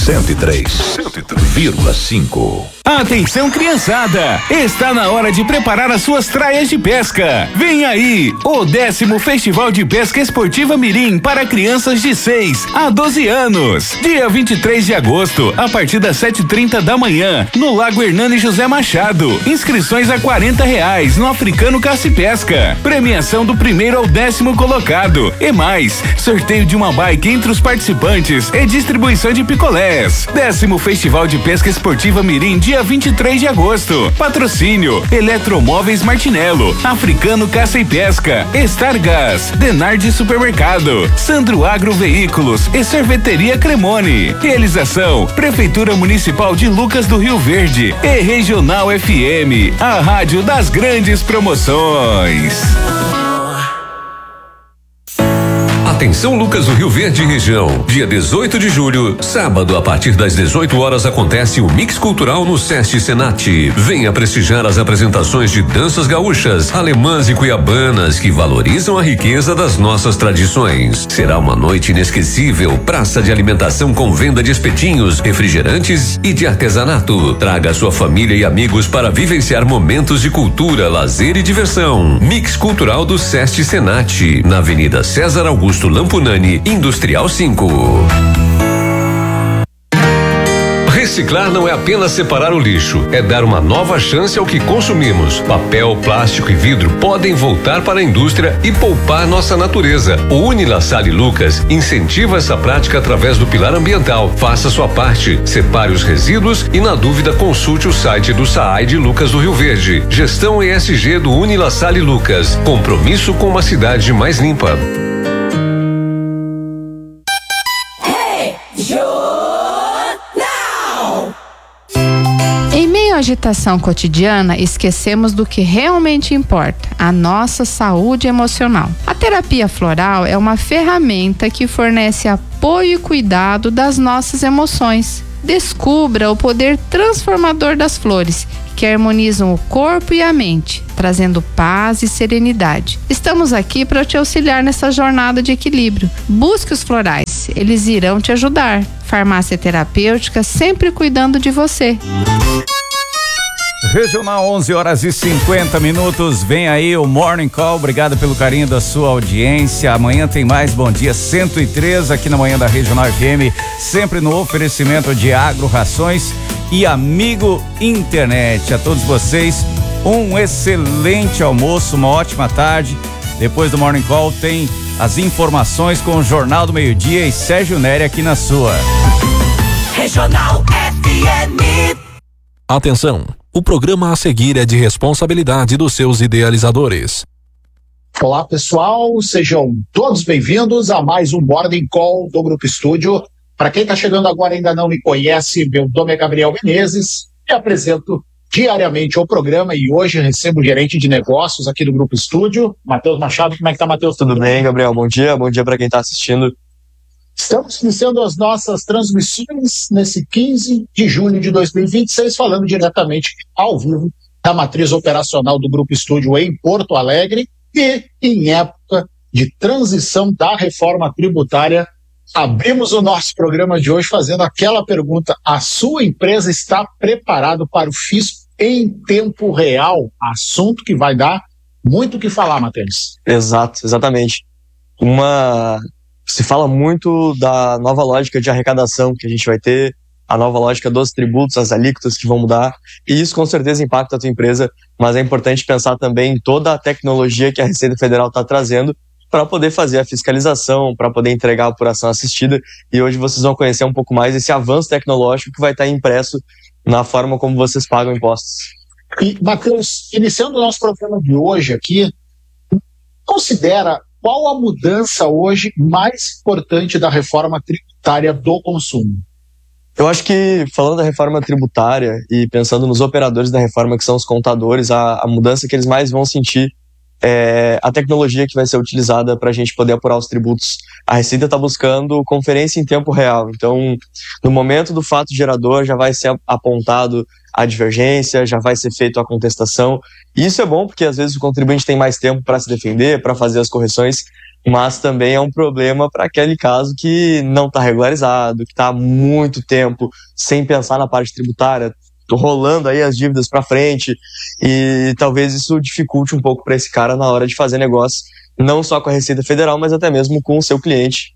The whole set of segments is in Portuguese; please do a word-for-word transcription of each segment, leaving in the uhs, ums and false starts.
cento e três vírgula cinco. Atenção, criançada! Está na hora de preparar as suas traias de pesca. Vem aí o décimo Festival de Pesca Esportiva Mirim para crianças de seis a doze anos. Dia vinte e três de agosto, a partir das sete e trinta da manhã, no Lago Hernani José Machado. Inscrições a quarenta reais no Africano Caça e Pesca. Premiação do primeiro ao décimo colocado. E mais, sorteio de uma bike entre os participantes e distribuição de picolés. Décimo Festival de Pesca Esportiva Mirim, dia vinte e três de agosto. Patrocínio: Eletromóveis Martinello, Africano Caça e Pesca, Stargas, Denardi Supermercado, Sandro Agro Veículos e Sorveteria Cremone. Realização: Prefeitura Municipal de Lucas do Rio Verde e Regional F M, a rádio das grandes promoções. Atenção, Lucas do Rio Verde e região. Dia dezoito de julho, sábado, a partir das dezoito horas, acontece o Mix Cultural no Sesc Senat. Venha prestigiar as apresentações de danças gaúchas, alemãs e cuiabanas que valorizam a riqueza das nossas tradições. Será uma noite inesquecível, praça de alimentação com venda de espetinhos, refrigerantes e de artesanato. Traga sua família e amigos para vivenciar momentos de cultura, lazer e diversão. Mix Cultural do Sesc Senat, na Avenida César Augusto Lampunani, Industrial cinco. Reciclar não é apenas separar o lixo, é dar uma nova chance ao que consumimos. Papel, plástico e vidro podem voltar para a indústria e poupar nossa natureza. O Unilassale Lucas incentiva essa prática através do pilar ambiental. Faça sua parte, separe os resíduos e, na dúvida, consulte o site do SAAI de Lucas do Rio Verde. Gestão E S G do Unilassale Lucas. Compromisso com uma cidade mais limpa. Em meio à agitação cotidiana, esquecemos do que realmente importa, a nossa saúde emocional. A terapia floral é uma ferramenta que fornece apoio e cuidado das nossas emoções. Descubra o poder transformador das flores, que harmonizam o corpo e a mente, trazendo paz e serenidade. Estamos aqui para te auxiliar nessa jornada de equilíbrio. Busque os florais, eles irão te ajudar. Farmácia Terapêutica, sempre cuidando de você. Regional, onze horas e cinquenta minutos, vem aí o Morning Call. Obrigado pelo carinho da sua audiência. Amanhã tem mais Bom Dia cento e três aqui na manhã da Regional F M, sempre no oferecimento de Agro Rações e Amigo Internet. A todos vocês, um excelente almoço, uma ótima tarde. Depois do Morning Call tem as informações com o Jornal do Meio-Dia e Sérgio Nery aqui na sua Regional F M. Atenção, o programa a seguir é de responsabilidade dos seus idealizadores. Olá, pessoal, sejam todos bem-vindos a mais um Morning Call do Grupo Estúdio. Para quem está chegando agora e ainda não me conhece, meu nome é Gabriel Menezes e apresento diariamente o programa, e hoje recebo o gerente de negócios aqui do Grupo Estúdio, Matheus Machado. Como é que tá, Matheus? Tudo bem, Gabriel? Bom dia, bom dia para quem está assistindo. Estamos iniciando as nossas transmissões nesse quinze de julho de dois mil e vinte e seis, falando diretamente ao vivo da matriz operacional do Grupo Estúdio em Porto Alegre, e em época de transição da reforma tributária. Abrimos o nosso programa de hoje fazendo aquela pergunta: a sua empresa está preparada para o fisco em tempo real? Assunto que vai dar muito o que falar, Matheus. Exato, exatamente. Uma... Se fala muito da nova lógica de arrecadação que a gente vai ter, a nova lógica dos tributos, as alíquotas que vão mudar, e isso com certeza impacta a tua empresa, mas é importante pensar também em toda a tecnologia que a Receita Federal está trazendo para poder fazer a fiscalização, para poder entregar a apuração assistida, e hoje vocês vão conhecer um pouco mais esse avanço tecnológico que vai estar impresso na forma como vocês pagam impostos. E, Matheus, iniciando o nosso programa de hoje aqui, considera qual a mudança hoje mais importante da reforma tributária do consumo? Eu acho que, falando da reforma tributária e pensando nos operadores da reforma, que são os contadores, a, a mudança que eles mais vão sentir é a tecnologia que vai ser utilizada para a gente poder apurar os tributos. A Receita está buscando conferência em tempo real. Então, no momento do fato gerador, já vai ser apontado a divergência, já vai ser feita a contestação. E isso é bom porque, às vezes, o contribuinte tem mais tempo para se defender, para fazer as correções. mas também é um problema para aquele caso que não está regularizado, que está há muito tempo sem pensar na parte tributária, rolando aí as dívidas para frente, e talvez isso dificulte um pouco para esse cara na hora de fazer negócio, não só com a Receita Federal, mas até mesmo com o seu cliente.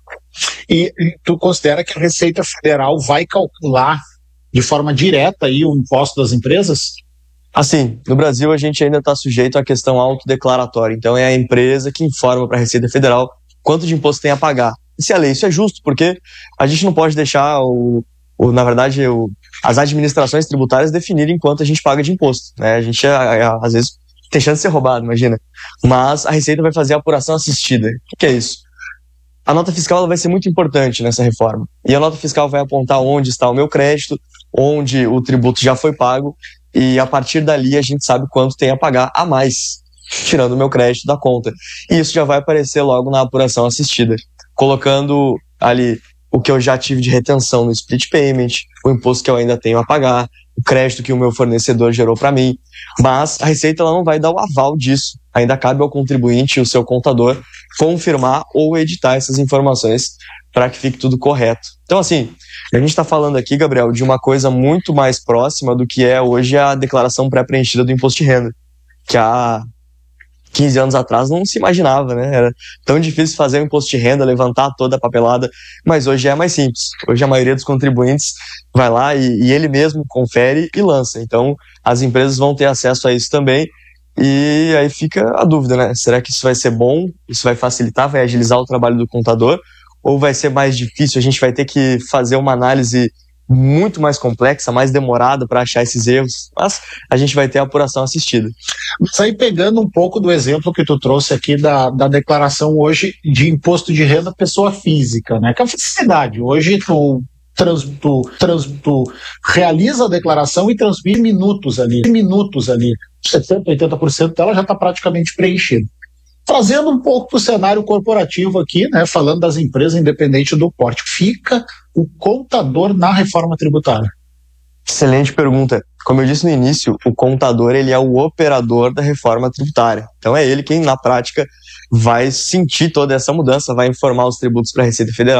E, e tu considera que a Receita Federal vai calcular de forma direta aí o imposto das empresas? Assim, no Brasil a gente ainda está sujeito à questão autodeclaratória, então é a empresa que informa para a Receita Federal quanto de imposto tem a pagar. E se a lei, isso é justo, porque a gente não pode deixar, o, o, na verdade, o, as administrações tributárias definirem quanto a gente paga de imposto, né? A gente, a, a, às vezes, tem chance de ser roubado, imagina. Mas a Receita vai fazer a apuração assistida. O que é isso? A nota fiscal ela vai ser muito importante nessa reforma. E a nota fiscal vai apontar onde está o meu crédito, onde o tributo já foi pago, e a partir dali a gente sabe quanto tem a pagar a mais, tirando o meu crédito da conta. E isso já vai aparecer logo na apuração assistida, colocando ali o que eu já tive de retenção no split payment, o imposto que eu ainda tenho a pagar, o crédito que o meu fornecedor gerou para mim. Mas a Receita ela não vai dar o aval disso. Ainda cabe ao contribuinte e o seu contador confirmar ou editar essas informações para que fique tudo correto. Então, assim, a gente está falando aqui, Gabriel, de uma coisa muito mais próxima do que é hoje a declaração pré-preenchida do imposto de renda, que há quinze anos atrás não se imaginava, né? Era tão difícil fazer o imposto de renda, levantar toda a papelada, mas hoje é mais simples. Hoje a maioria dos contribuintes vai lá e, e ele mesmo confere e lança. Então, as empresas vão ter acesso a isso também. E aí fica a dúvida, né? Será que isso vai ser bom? Isso vai facilitar, vai agilizar o trabalho do contador? Ou vai ser mais difícil? A gente vai ter que fazer uma análise muito mais complexa, mais demorada para achar esses erros, mas a gente vai ter a apuração assistida. Mas aí pegando um pouco do exemplo que tu trouxe aqui da, da declaração hoje de imposto de renda pessoa física, né? Que é a facilidade. Hoje tu, trans, tu, trans, tu realiza a declaração e transmite minutos ali. Minutos ali. setenta por cento, oitenta por cento dela já está praticamente preenchida. Trazendo um pouco para o cenário corporativo aqui, né, falando das empresas independentes do porte, fica o contador na reforma tributária? Excelente pergunta. Como eu disse no início, o contador ele é o operador da reforma tributária. Então é ele quem, na prática, vai sentir toda essa mudança, vai informar os tributos para a Receita Federal.